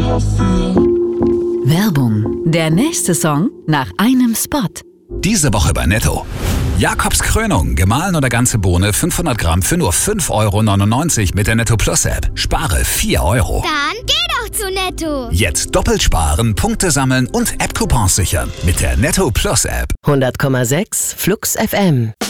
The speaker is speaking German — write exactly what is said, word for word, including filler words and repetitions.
Werbung. Der nächste Song nach einem Spot. Diese Woche bei Netto. Jakobs Krönung, gemahlen oder ganze Bohne, fünfhundert Gramm für nur fünf Euro neunundneunzig mit der Netto Plus App. Spare vier Euro. Dann geh doch zu Netto. Jetzt doppelt sparen, Punkte sammeln und App-Coupons sichern mit der Netto Plus App. hundert Komma sechs Flux F M.